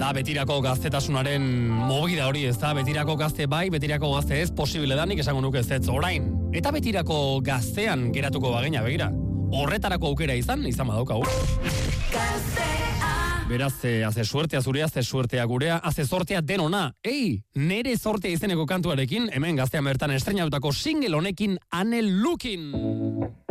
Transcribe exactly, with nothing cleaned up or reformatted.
Da betirako gaztetasunaren movida hori, ez da? Betirako gazte bai, betirako gazte ez, posible da, nik esango nuke ez ez orain. Eta betirako gaztean geratuko bagena, begira. Horretarako aukera izan, izan badaukagu. Beraz, haze suertea zurea, haze suertea gurea, haze sortea denona. Ei, nere sortea izeneko kantuarekin, hemen gaztean bertan estrenautako single honekin Ane Looking.